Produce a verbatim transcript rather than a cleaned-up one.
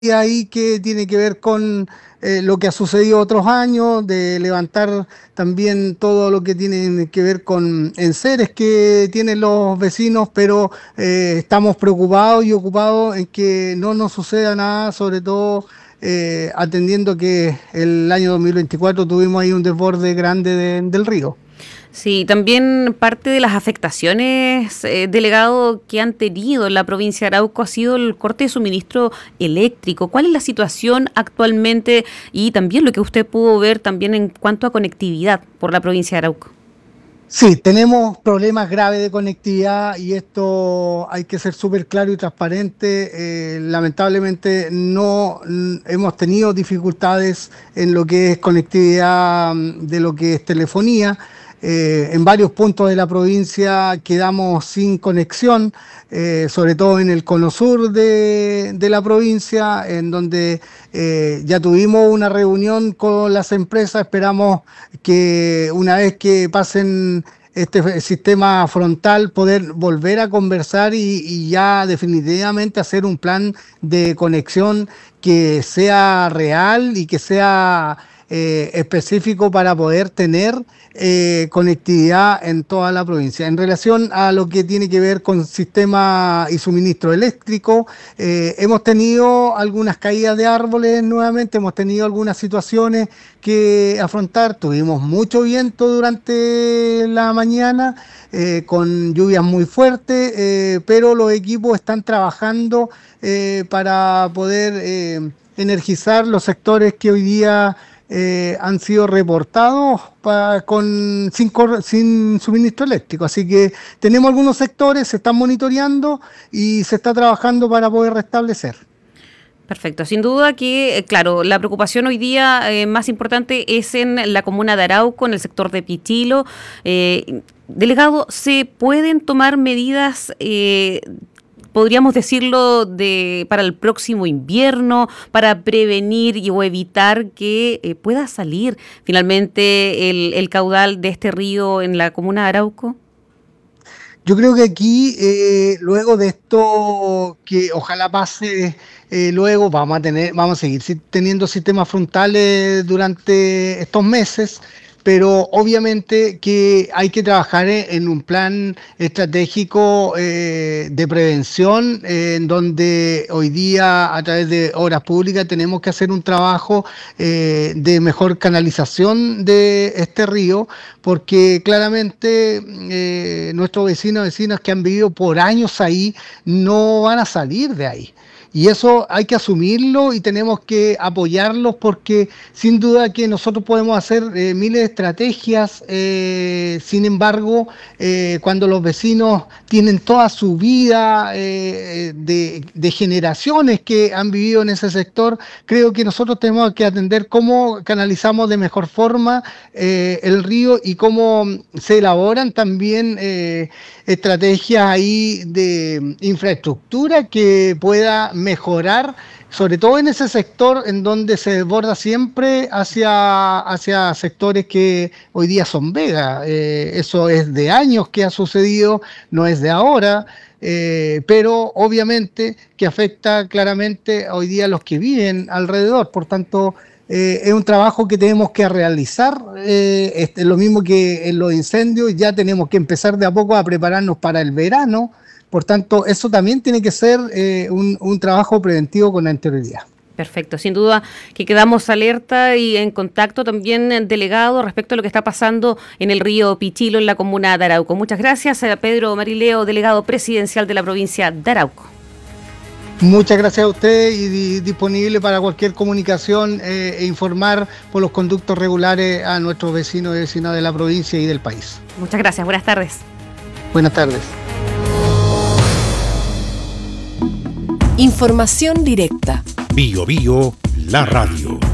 ahí que tiene que ver con eh, lo que ha sucedido otros años, de levantar también todo lo que tiene que ver con enseres que tienen los vecinos, pero eh, estamos preocupados y ocupados en que no nos suceda nada, sobre todo eh, atendiendo que el año dos mil veinticuatro tuvimos ahí un desborde grande de- del río. Sí, también parte de las afectaciones, eh, delegado, que han tenido en la provincia de Arauco ha sido el corte de suministro eléctrico. ¿Cuál es la situación actualmente y también lo que usted pudo ver también en cuanto a conectividad por la provincia de Arauco? Sí, tenemos problemas graves de conectividad y esto hay que ser súper claro y transparente. Eh, lamentablemente no mm, hemos tenido dificultades en lo que es conectividad mm, de lo que es telefonía. Eh, en varios puntos de la provincia quedamos sin conexión, eh, sobre todo en el cono sur de, de la provincia, en donde eh, ya tuvimos una reunión con las empresas. Esperamos que una vez que pasen este sistema frontal, poder volver a conversar y, y ya definitivamente hacer un plan de conexión que sea real y que sea eh, específico para poder tener eh, conectividad en toda la provincia. En relación a lo que tiene que ver con sistema y suministro eléctrico, eh, hemos tenido algunas caídas de árboles nuevamente, hemos tenido algunas situaciones que afrontar. Tuvimos mucho viento durante la mañana, eh, con lluvias muy fuertes, eh, pero los equipos están trabajando eh, para poder eh, energizar los sectores que hoy día eh, han sido reportados pa- con, sin, cor- sin suministro eléctrico. Así que tenemos algunos sectores, se están monitoreando y se está trabajando para poder restablecer. Perfecto. Sin duda que, eh, claro, la preocupación hoy día eh, más importante es en la comuna de Arauco, en el sector de Pichilo. Eh, delegado, ¿se pueden tomar medidas, eh, podríamos decirlo, de para el próximo invierno, para prevenir y o evitar que eh, pueda salir finalmente el, el caudal de este río en la comuna de Arauco? Yo creo que aquí, eh, luego de esto, que ojalá pase, eh, luego vamos a tener, vamos a seguir si- teniendo sistemas frontales durante estos meses, pero obviamente que hay que trabajar en, en un plan estratégico eh, de prevención, eh, en donde hoy día a través de obras públicas tenemos que hacer un trabajo eh, de mejor canalización de este río, porque claramente eh, nuestros vecinos, vecinas que han vivido por años ahí, no van a salir de ahí. Y eso hay que asumirlo y tenemos que apoyarlos, porque sin duda que nosotros podemos hacer eh, miles de estrategias. Eh, sin embargo, eh, cuando los vecinos tienen toda su vida eh, de, de generaciones que han vivido en ese sector, creo que nosotros tenemos que atender cómo canalizamos de mejor forma eh, el río y cómo se elaboran también eh, estrategias ahí de infraestructura que pueda mejorar, sobre todo en ese sector en donde se desborda siempre hacia, hacia sectores que hoy día son vegas. Eh, eso es de años que ha sucedido, no es de ahora. Eh, pero obviamente que afecta claramente hoy día a los que viven alrededor. Por tanto, eh, es un trabajo que tenemos que realizar, eh, este, lo mismo que en los incendios, ya tenemos que empezar de a poco a prepararnos para el verano. Por tanto, eso también tiene que ser eh, un, un trabajo preventivo con anterioridad. Perfecto, sin duda que quedamos alerta y en contacto también, eh, delegado, respecto a lo que está pasando en el río Pichilo, en la comuna de Arauco. Muchas gracias a Pedro Marileo, delegado presidencial de la provincia de Arauco. Muchas gracias a usted y di- disponible para cualquier comunicación eh, e informar por los conductos regulares a nuestros vecinos y vecinas de la provincia y del país. Muchas gracias, buenas tardes. Buenas tardes. Información directa. Bio Bio, la radio.